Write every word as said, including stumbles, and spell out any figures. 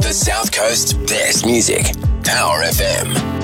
The South Coast's best music. Power F M.